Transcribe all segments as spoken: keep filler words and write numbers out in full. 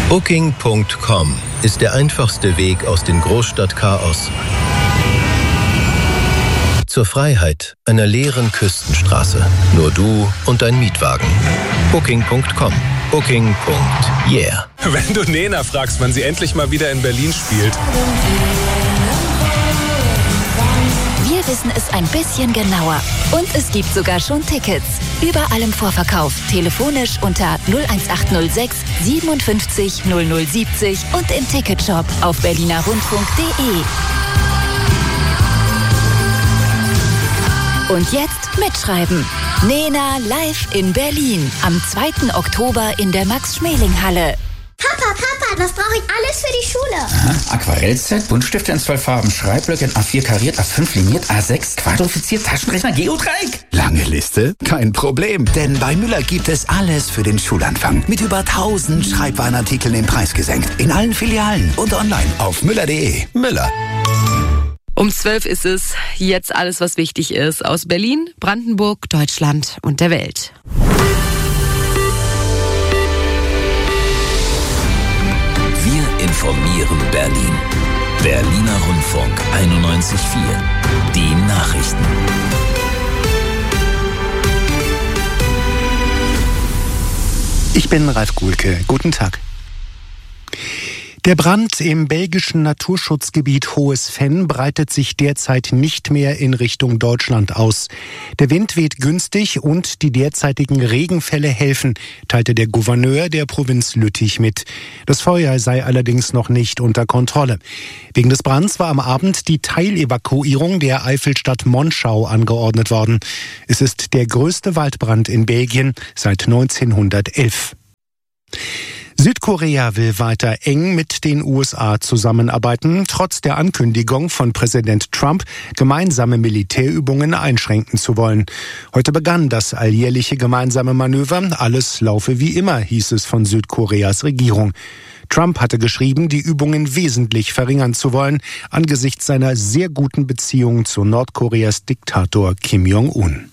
Booking Punkt com ist der einfachste Weg aus dem Großstadtchaos zur Freiheit einer leeren Küstenstraße. Nur du und dein Mietwagen. Booking Punkt com. Booking. Yeah. Wenn du Nena fragst, wann sie endlich mal wieder in Berlin spielt. Wir wissen es ein bisschen genauer. Und es gibt sogar schon Tickets. Überall im Vorverkauf. Telefonisch unter null eins acht null sechs siebenundfünfzig null null siebzig und im Ticketshop auf berliner rundfunk punkt de. Und jetzt mitschreiben. Nena live in Berlin. Am zweiten Oktober in der Max-Schmeling-Halle. Papa, Papa, was brauche ich alles für die Schule? Aha, Aquarellset, Buntstifte in zwölf Farben, Schreibblöcke in A vier kariert, A fünf liniert, A sechs quadrifiziert, Taschenrechner, Geodreieck. Lange Liste? Kein Problem, denn bei Müller gibt es alles für den Schulanfang. Mit über tausend Schreibwarenartikeln im Preis gesenkt. In allen Filialen und online auf müller punkt de. Müller. Um zwölf ist es. Jetzt alles, was wichtig ist. Aus Berlin, Brandenburg, Deutschland und der Welt. Wir informieren Berlin. Berliner Rundfunk einundneunzig Komma vier. Die Nachrichten. Ich bin Ralf Guhlke. Guten Tag. Der Brand im belgischen Naturschutzgebiet Hohes Venn breitet sich derzeit nicht mehr in Richtung Deutschland aus. Der Wind weht günstig und die derzeitigen Regenfälle helfen, teilte der Gouverneur der Provinz Lüttich mit. Das Feuer sei allerdings noch nicht unter Kontrolle. Wegen des Brands war am Abend die Teilevakuierung der Eifelstadt Monschau angeordnet worden. Es ist der größte Waldbrand in Belgien seit neunzehnhundertelf. Südkorea will weiter eng mit den U S A zusammenarbeiten, trotz der Ankündigung von Präsident Trump, gemeinsame Militärübungen einschränken zu wollen. Heute begann das alljährliche gemeinsame Manöver. Alles laufe wie immer, hieß es von Südkoreas Regierung. Trump hatte geschrieben, die Übungen wesentlich verringern zu wollen, angesichts seiner sehr guten Beziehungen zu Nordkoreas Diktator Kim Jong-un.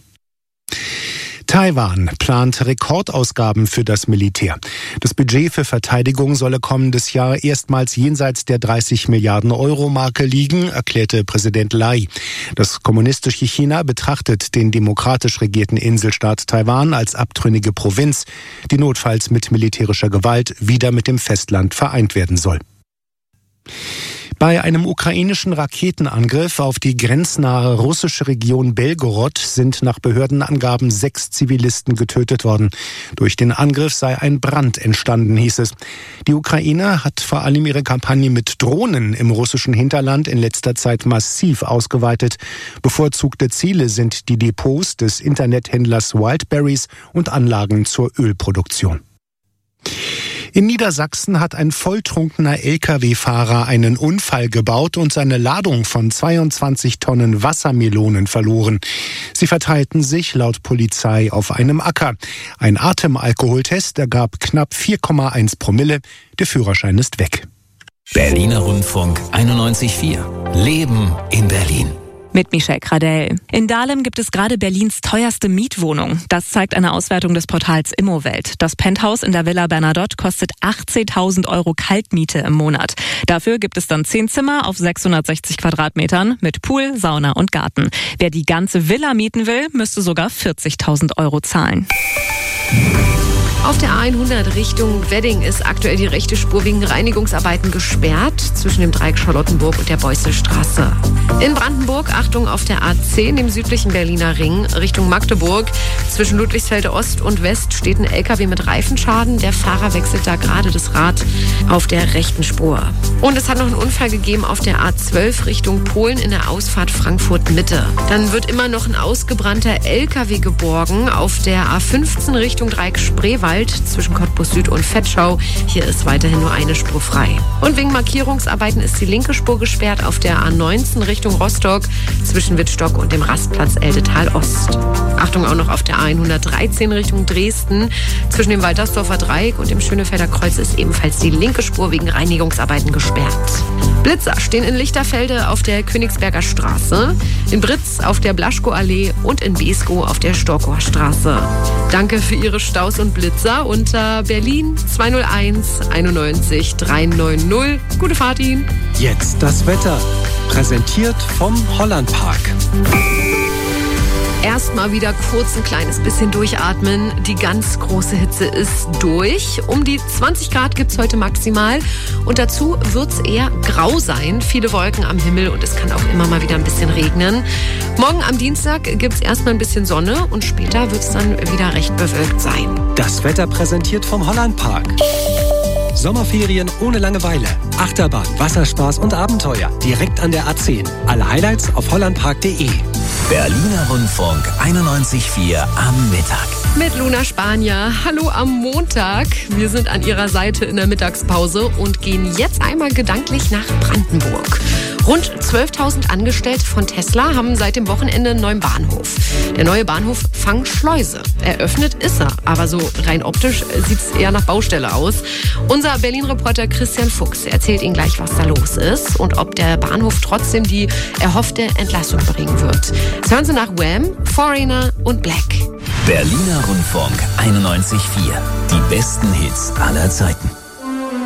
Taiwan plant Rekordausgaben für das Militär. Das Budget für Verteidigung solle kommendes Jahr erstmals jenseits der dreißig Milliarden Euro Marke liegen, erklärte Präsident Lai. Das kommunistische China betrachtet den demokratisch regierten Inselstaat Taiwan als abtrünnige Provinz, die notfalls mit militärischer Gewalt wieder mit dem Festland vereint werden soll. Bei einem ukrainischen Raketenangriff auf die grenznahe russische Region Belgorod sind nach Behördenangaben sechs Zivilisten getötet worden. Durch den Angriff sei ein Brand entstanden, hieß es. Die Ukraine hat vor allem ihre Kampagne mit Drohnen im russischen Hinterland in letzter Zeit massiv ausgeweitet. Bevorzugte Ziele sind die Depots des Internethändlers Wildberries und Anlagen zur Ölproduktion. In Niedersachsen hat ein volltrunkener L K W-Fahrer einen Unfall gebaut und seine Ladung von zweiundzwanzig Tonnen Wassermelonen verloren. Sie verteilten sich laut Polizei auf einem Acker. Ein Atemalkoholtest ergab knapp vier Komma eins Promille. Der Führerschein ist weg. Berliner Rundfunk einundneunzig Komma vier. Leben in Berlin. Mit Michelle Gradell. In Dahlem gibt es gerade Berlins teuerste Mietwohnung. Das zeigt eine Auswertung des Portals Immowelt. Das Penthouse in der Villa Bernadotte kostet achtzehntausend Euro Kaltmiete im Monat. Dafür gibt es dann zehn Zimmer auf sechshundertsechzig Quadratmetern mit Pool, Sauna und Garten. Wer die ganze Villa mieten will, müsste sogar vierzigtausend Euro zahlen. Auf der A hundert Richtung Wedding ist aktuell die rechte Spur wegen Reinigungsarbeiten gesperrt zwischen dem Dreieck Charlottenburg und der Beusselstraße. In Brandenburg Achtung auf der A zehn, dem südlichen Berliner Ring, Richtung Magdeburg. Zwischen Ludwigsfelde Ost und West steht ein L K W mit Reifenschaden. Der Fahrer wechselt da gerade das Rad auf der rechten Spur. Und es hat noch einen Unfall gegeben auf der A zwölf Richtung Polen in der Ausfahrt Frankfurt Mitte. Dann wird immer noch ein ausgebrannter L K W geborgen auf der A fünfzehn Richtung Dreieck Spreewald zwischen Cottbus Süd und Vetschau. Hier ist weiterhin nur eine Spur frei. Und wegen Markierungsarbeiten ist die linke Spur gesperrt auf der A neunzehn Richtung Rostock zwischen Wittstock und dem Rastplatz Eldetal Ost. Achtung auch noch auf der A hundertdreizehn Richtung Dresden. Zwischen dem Waltersdorfer Dreieck und dem Schönefelder Kreuz ist ebenfalls die linke Spur wegen Reinigungsarbeiten gesperrt. Blitzer stehen in Lichterfelde auf der Königsberger Straße, in Britz auf der Blaschko-Allee und in Beeskow auf der Storkower Straße. Danke für Ihre Staus und Blitze. Pizza unter Berlin zwei null eins einundneunzig dreihundertneunzig. Gute Fahrt Ihnen. Jetzt das Wetter. Präsentiert vom Hollandpark. Erstmal wieder kurz ein kleines bisschen durchatmen. Die ganz große Hitze ist durch. Um die zwanzig Grad gibt es heute maximal. Und dazu wird es eher grau sein. Viele Wolken am Himmel und es kann auch immer mal wieder ein bisschen regnen. Morgen am Dienstag gibt es erstmal ein bisschen Sonne und später wird es dann wieder recht bewölkt sein. Das Wetter präsentiert vom Hollandpark. Sommerferien ohne Langeweile. Achterbahn, Wasserspaß und Abenteuer. Direkt an der A zehn. Alle Highlights auf hollandpark punkt de. Berliner Rundfunk einundneunzig Komma vier am Mittag. Mit Luna Spanier. Hallo am Montag. Wir sind an Ihrer Seite in der Mittagspause und gehen jetzt einmal gedanklich nach Brandenburg. Rund zwölftausend Angestellte von Tesla haben seit dem Wochenende einen neuen Bahnhof. Der neue Bahnhof Fangschleuse. Eröffnet ist er, aber so rein optisch sieht es eher nach Baustelle aus. Unser Berlin-Reporter Christian Fuchs erzählt Ihnen gleich, was da los ist und ob der Bahnhof trotzdem die erhoffte Entlassung bringen wird. Jetzt hören Sie nach Wham, Foreigner und Black. Berliner Rundfunk einundneunzig Komma vier. Die besten Hits aller Zeiten.